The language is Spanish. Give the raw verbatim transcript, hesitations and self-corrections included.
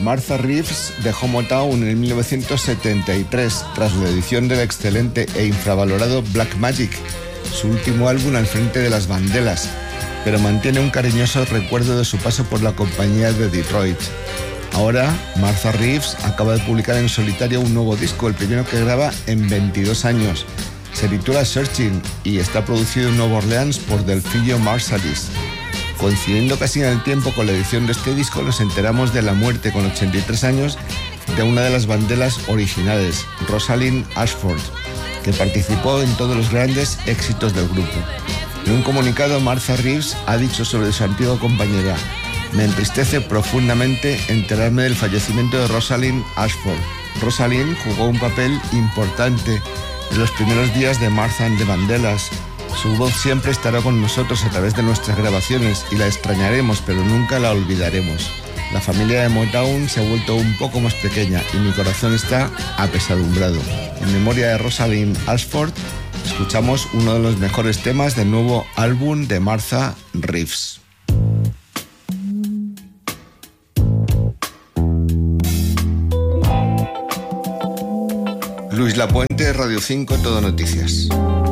Martha Reeves dejó Motown en mil novecientos setenta y tres tras la edición del excelente e infravalorado Black Magic, su último álbum al frente de las Vandellas, pero mantiene un cariñoso recuerdo de su paso por la compañía de Detroit. Ahora, Martha Reeves acaba de publicar en solitario un nuevo disco, el primero que graba en veintidós años. Se titula Searching y está producido en Nueva Orleans por Delphio Marsalis. Coincidiendo casi en el tiempo con la edición de este disco, nos enteramos de la muerte con ochenta y tres años de una de las Vandellas originales, Rosalind Ashford, que participó en todos los grandes éxitos del grupo. En un comunicado, Martha Reeves ha dicho sobre su antigua compañera: me entristece profundamente enterarme del fallecimiento de Rosalind Ashford. Rosalind jugó un papel importante en los primeros días de Martha and the Vandellas. Su voz siempre estará con nosotros a través de nuestras grabaciones y la extrañaremos, pero nunca la olvidaremos. La familia de Motown se ha vuelto un poco más pequeña y mi corazón está apesadumbrado. En memoria de Rosalind Ashford, escuchamos uno de los mejores temas del nuevo álbum de Martha Reeves. Luis Lapuente, Radio cinco, Todo Noticias.